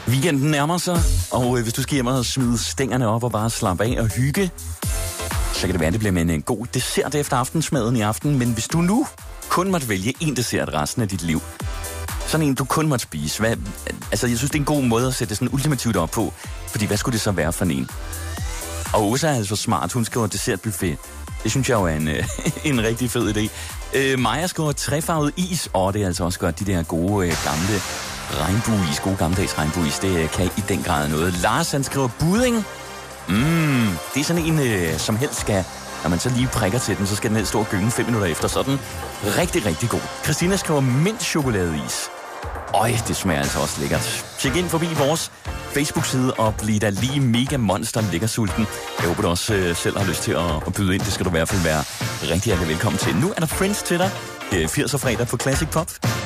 Weekenden nærmer sig, og hvis du skal hjem og smide stængerne op og bare slappe af og hygge, så kan det være, at det bliver med en god dessert efter aftensmaden i aften. Men hvis du nu kun måtte vælge en dessert resten af dit liv, sådan en, du kun måtte spise, altså jeg synes, det er en god måde at sætte det sådan ultimativt op på, fordi hvad skulle det så være for en? Og Åsa er altså smart, hun skriver dessertbuffet. Det synes jeg jo er en rigtig fed idé. Maja skriver træfarvet is, og det er altså også godt, de der gode gamle regnbueis, gode gammeldags regnbueis, det kan i den grad noget. Lars, han skriver budding. Det er sådan en, som helst skal, når man så lige prikker til den, så skal den helst stå og gynge 5 minutter efter, så den rigtig, rigtig god. Christina skriver mintchokoladeis. Det smager altså også lækkert. Tjek ind forbi vores Facebook-side og bliv da lige mega monster lækker sulten. Jeg håber, du også selv har lyst til at byde ind. Det skal du i hvert fald være rigtig hjertelig velkommen til. Nu er der Friends til dig. 80'er fredag på Classic Pop.